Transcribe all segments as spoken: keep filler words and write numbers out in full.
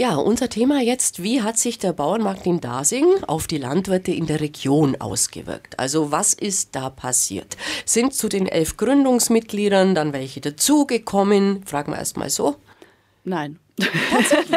Ja, unser Thema jetzt, wie hat sich der Bauernmarkt in Dasing auf die Landwirte in der Region ausgewirkt? Also was ist da passiert? Sind zu den elf Gründungsmitgliedern dann welche dazugekommen? Fragen wir erst mal so. Nein. Tatsächlich.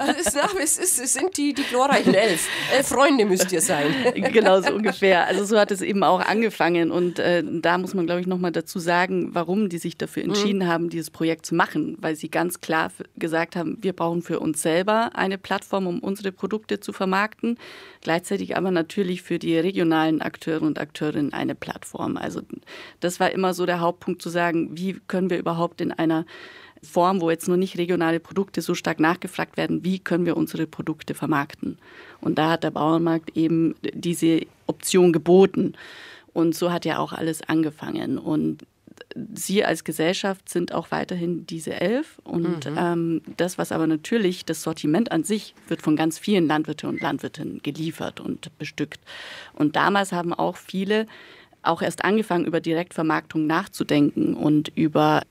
Es, ist, es sind die, die glorreichen elf. Elf Freunde müsst ihr sein. Genau, so ungefähr. Also so hat es eben auch angefangen. Und äh, da muss man, glaube ich, nochmal dazu sagen, warum die sich dafür entschieden mhm. haben, dieses Projekt zu machen. Weil sie ganz klar gesagt haben, wir brauchen für uns selber eine Plattform, um unsere Produkte zu vermarkten. Gleichzeitig aber natürlich für die regionalen Akteure und Akteurinnen eine Plattform. Also das war immer so der Hauptpunkt, zu sagen, wie können wir überhaupt in einer Form, wo jetzt nur nicht regionale Produkte so stark nachgefragt werden, wie können wir unsere Produkte vermarkten. Und da hat der Bauernmarkt eben diese Option geboten. Und so hat ja auch alles angefangen. Und Sie als Gesellschaft sind auch weiterhin diese elf. Und mhm. ähm, das, was aber natürlich, das Sortiment an sich, wird von ganz vielen Landwirten und Landwirtinnen geliefert und bestückt. Und damals haben auch viele auch erst angefangen, über Direktvermarktung nachzudenken und über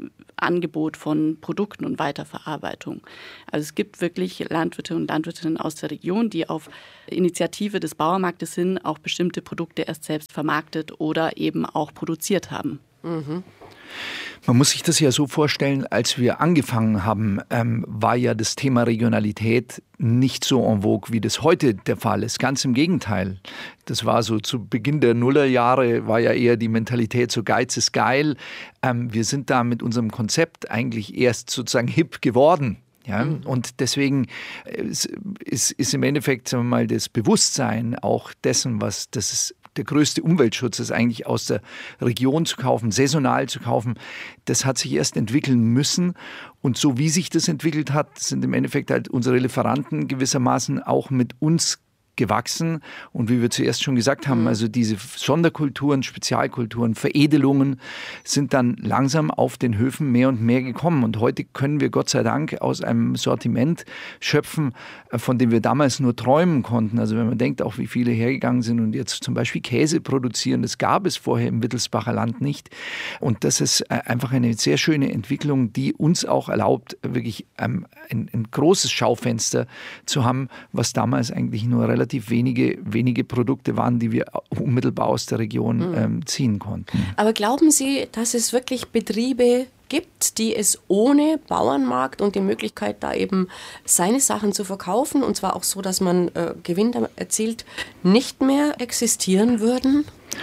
Angebot von Produkten und Weiterverarbeitung. Also es gibt wirklich Landwirte und Landwirtinnen aus der Region, die auf Initiative des Bauernmarktes hin auch bestimmte Produkte erst selbst vermarktet oder eben auch produziert haben. Mhm. Man muss sich das ja so vorstellen, als wir angefangen haben, ähm, war ja das Thema Regionalität nicht so en vogue, wie das heute der Fall ist. Ganz im Gegenteil. Das war so zu Beginn der Nullerjahre, war ja eher die Mentalität, so Geiz ist geil. Ähm, wir sind da mit unserem Konzept eigentlich erst sozusagen hip geworden. Ja, mhm. Und deswegen ist, ist, ist im Endeffekt, sagen wir mal, das Bewusstsein auch dessen, was das ist, der größte Umweltschutz ist, eigentlich aus der Region zu kaufen, saisonal zu kaufen. Das hat sich erst entwickeln müssen. Und so wie sich das entwickelt hat, sind im Endeffekt halt unsere Lieferanten gewissermaßen auch mit uns gewachsen. Und wie wir zuerst schon gesagt haben, also diese Sonderkulturen, Spezialkulturen, Veredelungen sind dann langsam auf den Höfen mehr und mehr gekommen. Und heute können wir Gott sei Dank aus einem Sortiment schöpfen, von dem wir damals nur träumen konnten. Also wenn man denkt, auch wie viele hergegangen sind und jetzt zum Beispiel Käse produzieren, das gab es vorher im Wittelsbacher Land nicht. Und das ist einfach eine sehr schöne Entwicklung, die uns auch erlaubt, wirklich ein, ein, ein großes Schaufenster zu haben, was damals eigentlich nur relativ wenige, wenige Produkte waren, die wir unmittelbar aus der Region ähm, ziehen konnten. Aber glauben Sie, dass es wirklich Betriebe gibt, die es ohne Bauernmarkt und die Möglichkeit, da eben seine Sachen zu verkaufen, und zwar auch so, dass man äh, Gewinn erzielt, nicht mehr existieren würden?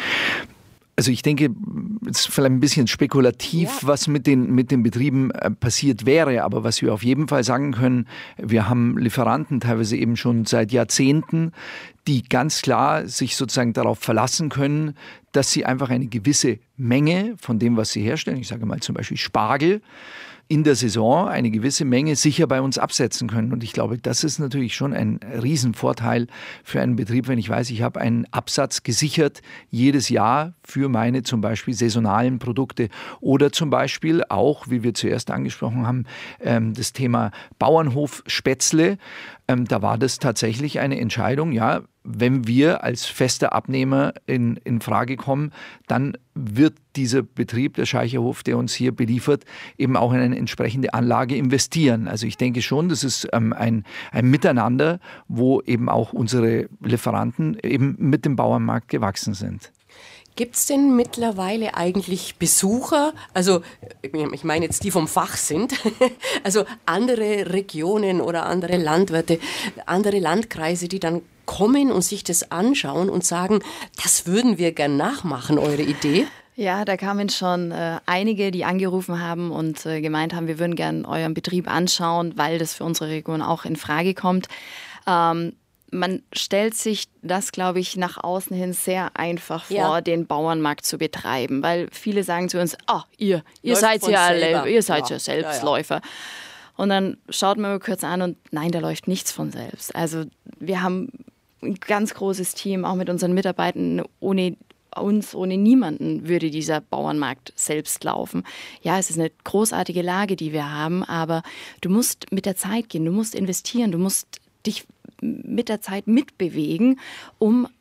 Also ich denke, es ist vielleicht ein bisschen spekulativ, ja. was mit den, mit den Betrieben äh, passiert wäre. Aber was wir auf jeden Fall sagen können, wir haben Lieferanten teilweise eben schon seit Jahrzehnten, die ganz klar sich sozusagen darauf verlassen können, dass sie einfach eine gewisse Menge von dem, was sie herstellen, ich sage mal zum Beispiel Spargel, in der Saison eine gewisse Menge sicher bei uns absetzen können. Und ich glaube, das ist natürlich schon ein Riesenvorteil für einen Betrieb, wenn ich weiß, ich habe einen Absatz gesichert jedes Jahr für meine zum Beispiel saisonalen Produkte. Oder zum Beispiel auch, wie wir zuerst angesprochen haben, das Thema Bauernhof Spätzle. Da war das tatsächlich eine Entscheidung, ja, wenn wir als fester Abnehmer in, in Frage kommen, dann wird dieser Betrieb, der Scheicherhof, der uns hier beliefert, eben auch in eine entsprechende Anlage investieren. Also ich denke schon, das ist ähm, ein, ein Miteinander, wo eben auch unsere Lieferanten eben mit dem Bauernmarkt gewachsen sind. Gibt es denn mittlerweile eigentlich Besucher, also ich meine jetzt die vom Fach sind, also andere Regionen oder andere Landwirte, andere Landkreise, die dann kommen und sich das anschauen und sagen, das würden wir gern nachmachen, eure Idee? Ja, da kamen schon äh, einige, die angerufen haben und äh, gemeint haben, wir würden gern euren Betrieb anschauen, weil das für unsere Region auch in Frage kommt. Ähm, Man stellt sich das, glaube ich, nach außen hin sehr einfach vor, ja. den Bauernmarkt zu betreiben, weil viele sagen zu uns, oh, ihr, ihr seid ja alle, ihr seid ja, ja Selbstläufer. Ja, ja. Und dann schaut man mal kurz an und nein, da läuft nichts von selbst. Also wir haben ein ganz großes Team, auch mit unseren Mitarbeitern. Ohne uns, ohne niemanden würde dieser Bauernmarkt selbst laufen. Ja, es ist eine großartige Lage, die wir haben, aber du musst mit der Zeit gehen, du musst investieren, du musst dich mit der Zeit mitbewegen, um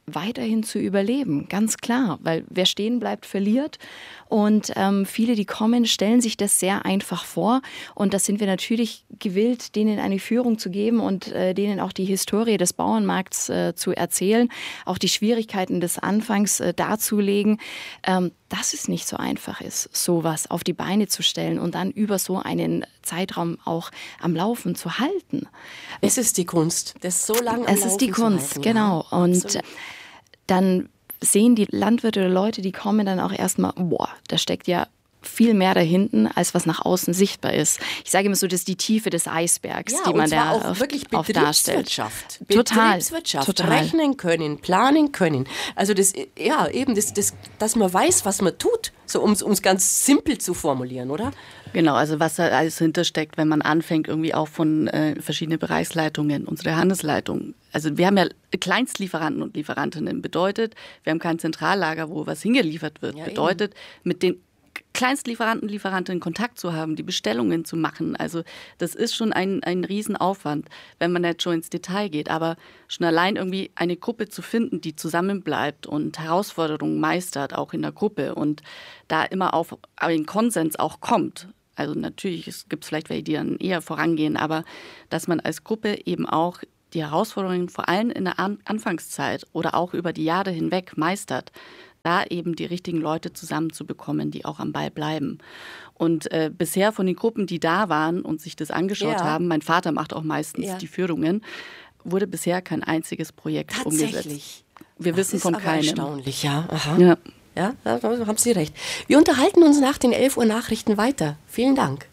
weiterhin zu überleben, ganz klar, weil wer stehen bleibt, verliert. Und ähm, viele, die kommen, stellen sich das sehr einfach vor. Und da sind wir natürlich gewillt, denen eine Führung zu geben und äh, denen auch die Historie des Bauernmarkts äh, zu erzählen, auch die Schwierigkeiten des Anfangs äh, darzulegen, ähm, dass es nicht so einfach ist, sowas auf die Beine zu stellen und dann über so einen Zeitraum auch am Laufen zu halten. Es ist die Kunst, das so lange am Es Laufen ist die Kunst, zu halten, genau. Ja, und absolut. dann sehen die Landwirte oder Leute, die kommen, dann auch erstmal, boah, da steckt ja viel mehr dahinten, als was nach außen sichtbar ist. Ich sage immer so, das ist die Tiefe des Eisbergs, Ja, die man und zwar da auch auf, wirklich auf darstellt. Betriebswirtschaft. Total, Betriebswirtschaft, total. rechnen können, planen können. Also das, ja, eben, das, das, dass man weiß, was man tut, so um es ganz simpel zu formulieren, oder? Genau, also was da alles hintersteckt, wenn man anfängt, irgendwie auch von äh, verschiedenen Bereichsleitungen, unsere Handelsleitung. Also wir haben ja Kleinstlieferanten und Lieferantinnen, bedeutet, wir haben kein Zentrallager, wo was hingeliefert wird. Ja, bedeutet, eben. mit den Kleinstlieferanten, Lieferantinnen Kontakt zu haben, die Bestellungen zu machen. Also das ist schon ein, ein Riesenaufwand, wenn man jetzt schon ins Detail geht. Aber schon allein irgendwie eine Gruppe zu finden, die zusammenbleibt und Herausforderungen meistert, auch in der Gruppe und da immer auf einen Konsens auch kommt. Also natürlich, es gibt vielleicht welche, die dann eher vorangehen, aber dass man als Gruppe eben auch die Herausforderungen vor allem in der An- Anfangszeit oder auch über die Jahre hinweg meistert, da eben die richtigen Leute zusammenzubekommen, die auch am Ball bleiben. Und äh, bisher von den Gruppen, die da waren und sich das angeschaut Ja. haben, mein Vater macht auch meistens Ja. die Führungen, wurde bisher kein einziges Projekt umgesetzt. Tatsächlich. Wir Das wissen ist von aber keinem. erstaunlich, ja. Aha. Ja. Ja, da haben Sie recht. Wir unterhalten uns nach den elf Uhr Nachrichten weiter. Vielen Dank.